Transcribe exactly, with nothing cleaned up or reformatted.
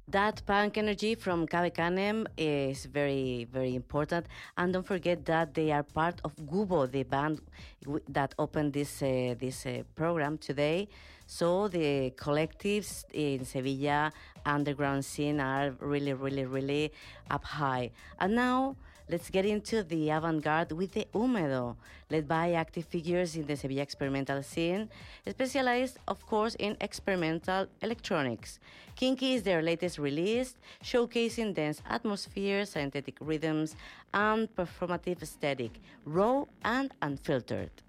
That punk energy from Cabe Canem is very, very important. And don't forget that they are part of Gubo, the band w- that opened this uh, this uh, program today. So the collectives in Sevilla underground scene are really, really, really up high. And now let's get into the avant-garde with the Húmedo, led by active figures in the Sevilla experimental scene, specialized, of course, in experimental electronics. Kinky is their latest release, showcasing dense atmospheres, synthetic rhythms, and performative aesthetic, raw and unfiltered.